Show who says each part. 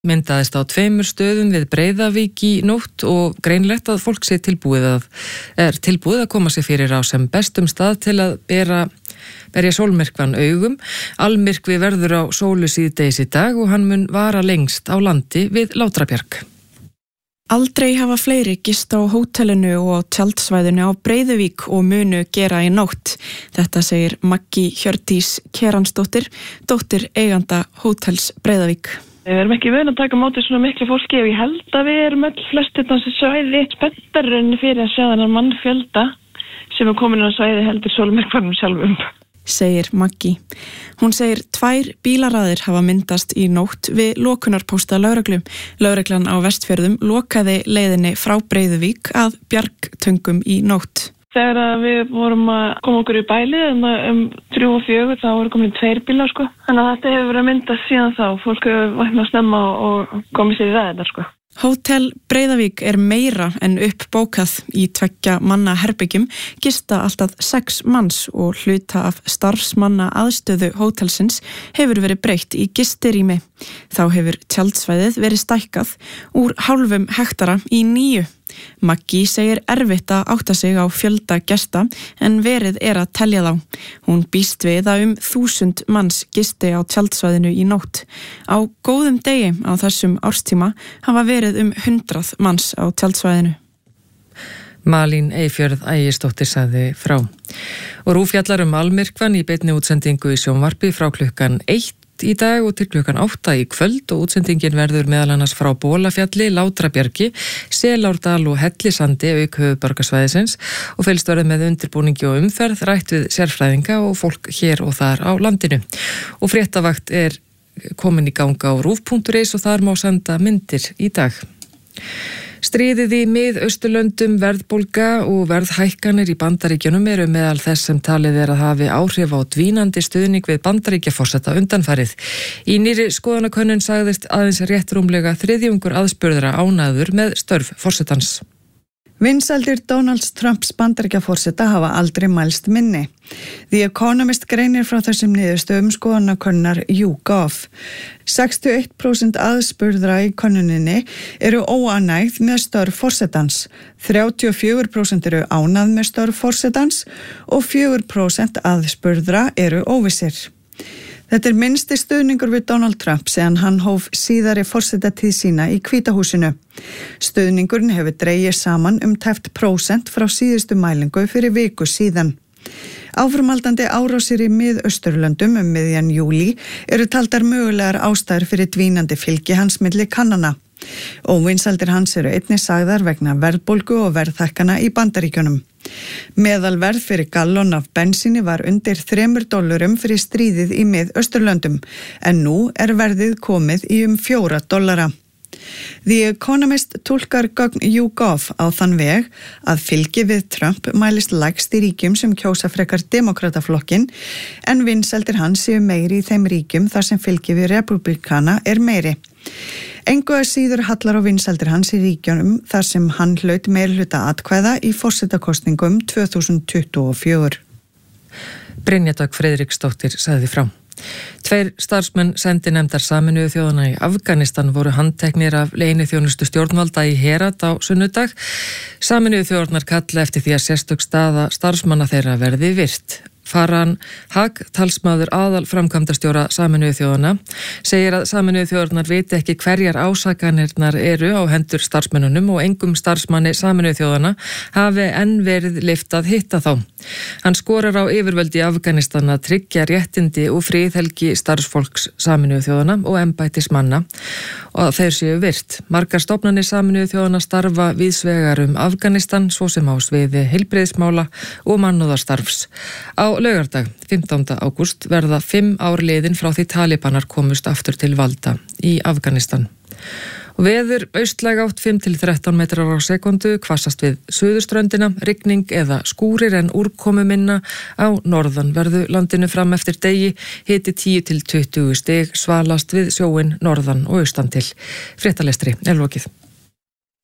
Speaker 1: myndaðist á 2 stöðum við Breiðavík í nótt og greinlegt að fólk sé tilbúið að koma sér fyrir á sem bestum stað til að berja sólmyrkvan augum. Almyrkvi verður á sólu síðdegis í dag og hann mun vara lengst á landi við Látrabjarg.
Speaker 2: Aldrei hafa fleiri gist á hótelinu og á tjaldsvæðinu á Breiðavík og munu gera í nótt. Þetta segir Maggi Hjördís Keransdóttir, dóttir eiganda hótels Breiðavík.
Speaker 3: Við erum ekki vön að taka móti svona miklu fólki og ég held að við erum öll flestir þessi svæði spenntarinn fyrir að sjá þennan mannfjölda sem komin á svæði heldur sólmyrkvanum sjálfum.
Speaker 2: Segir Maggi. Hún segir 2 bílaraðir hafa myndast í nótt við lokunarpósta lögreglu. Lögreglan á Vestfjörðum lokaði leiðinni frá Breiðavík að Bjargtöngum í nótt.
Speaker 3: Þegar við vorum að koma okkur í bælið 3 og 4 þá voru komin 2 bílar sko. Þannig að þetta hefur verið að myndast síðan þá. Fólk hefur vaknað snemma og komið sér í ræðina sko.
Speaker 2: Hótel Breiðavík er meira en uppbókað í 2 manna herbyggjum, gista alltaf 6 manns og hluta af starfsmanna aðstöðu hótelsins hefur verið breytt í gistirými. Þá hefur tjaldsvæðið verið stækkað úr 0,5 hektara í 9. Maggi segir erfitt að átta sig á fjölda gesta en verið er að telja þá. Hún býst við að 1000 manns gisti á tjaldsvæðinu í nótt. Á góðum degi á þessum árstíma hafa verið 100 manns á tjaldsvæðinu.
Speaker 1: Malín Eyfjörð Ægisdóttir sagði frá. Og RÚV fjallar almyrkvann í beinni útsendingu í sjónvarpi frá klukkan 1 í dag og til klukkan 8 í kvöld og útsendingin verður meðal annars frá Bólafjalli, Látrabjargi, Selárdal og Hellisandi auk höfuðborgarsvæðisins og fylgst verður með undirbúningi og umferð, rætt við sérfræðinga og fólk hér og þar á landinu. Og fréttavakt er komin í ganga á rúv.is og þar má senda myndir í dag. Stríðið í Mið-Austurlöndum, verðbólga og verðhækkanir í Bandaríkjunum eru meðal þess sem talið er að hafi áhrif á dvínandi stuðning við Bandaríkjaforseta undanfarið. Í nýrri skoðanakönnun sagðist aðeins rétt rúmlega 3/4 aðspurðra ánægður með störf forsetans.
Speaker 4: Vinsældir Donald Trumps Bandaríkjaforseta hafa aldrei mælst minni. The Economist greinir frá þessum niðurstöðum skoðanakönnunar YouGov. 61% aðspurðra í könnuninni eru óánægð með störf forsetans, 34% eru ánægð með störf forsetans og 4% aðspurðra eru óvissir. Þetta er minnsti stuðningur við Donald Trump síðan hann hóf síðari forsetatíð sína í Hvíta húsinu. Stuðningurinn hefur dregið saman tæpt prósent frá síðustu mælingu fyrir viku síðan. Áframhaldandi árásir í Mið-Austurlöndum miðjan júlí eru taldar mögulegar ástæður fyrir dvínandi fylgi hans milli kannana. Óvinsældir hans eru einnig sagðar vegna verðbólgu og verðhækkana í Bandaríkjunum. Meðalverð fyrir gallon af bensíni var undir $3 fyrir stríðið í Mið-Austurlöndum en nú er verðið komið í $4. The Economist túlkar gögn YouGov á þann veg að fylgi við Trump mælist lægst í ríkjum sem kjósa frekar demokrataflokkin en vinsældir hans séu meiri í þeim ríkjum þar sem fylgi við republikana er meiri. Engu að síður hallar á vinsældir hans í ríkjunum þar sem hann hlaut meirihluta atkvæða í forsetakosningum 2024.
Speaker 1: Brynja Dögg Friðriksdóttir sagði frá. 2 starfsmenn sendinefndar Sameinuðu þjóðanna í Afganistan voru handteknir af leyniþjónustu stjórnvalda í Herat á sunnudag. Sameinuðu þjóðarnar kalla eftir því að sérstök staða starfsmanna þeirra verði virt. Farhan Haq, talsmaður aðalframkvæmdastjóra Sameinuðu þjóðanna, segir að Sameinuðu þjóðarnar viti ekki hverjar ásakanirnar eru á hendur starfsmennunum og engum starfsmanni Sameinuðu þjóðanna hafi enn verið leyft að hitta þá. Hann skorar á yfirvöld í Afganistan að tryggja réttindi og friðhelgi starfsfólks Sameinuðu þjóðanna og embættismanna og að þeir séu virt. Margar stofnanir Sameinuðu þjóðanna starfa víðsvegar Afganistan, svo sem á sviði heilbrigðismála og mannúðarstarfs. Á laugardag, 15. ágúst, verða 5 ár liðin frá því talibanar komust aftur til valda í Afganistan. Og veður austlæg átt 5-13 metrar á sekundu, hvassast við suðurströndina, rigning eða skúrir en úrkomu minna á norðanverðu landinu fram eftir degi, hiti 10-20 stig, svalast við sjóinn norðan og austan til. Fréttalestri er lokið.